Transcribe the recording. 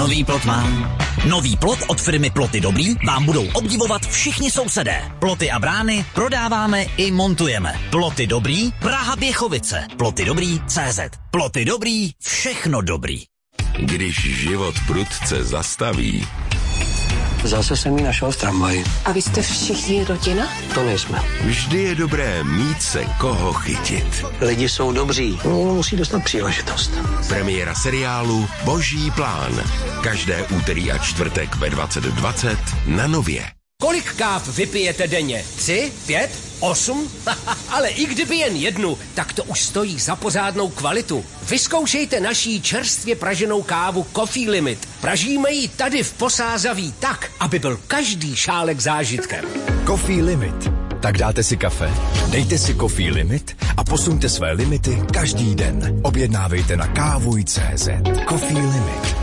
Nový plot mám. Nový plot od firmy Ploty Dobrý vám budou obdivovat všichni sousedé. Ploty a brány prodáváme i montujeme. Ploty Dobrý, Praha Běchovice. Ploty Dobrý CZ. Ploty Dobrý, všechno dobrý. Když život prudce zastaví. Zase jsem ji našel v tramvaji. A vy jste všichni rodina? To nejsme. Vždy je dobré mít se koho chytit. Lidi jsou dobří. Musí dostat příležitost. Premiéra seriálu Boží plán. Každé úterý a čtvrtek ve 20:20 na Nově. Kolik káv vypijete denně? 3, 5, 8? Ale i kdyby jen jednu, tak to už stojí za pořádnou kvalitu. Vyzkoušejte naší čerstvě praženou kávu Coffee Limit. Pražíme ji tady v Posázaví tak, aby byl každý šálek zážitkem. Coffee Limit. Tak dáte si kafe, dejte si Coffee Limit a posuňte své limity každý den. Objednávejte na kávuj.cz. Coffee Limit.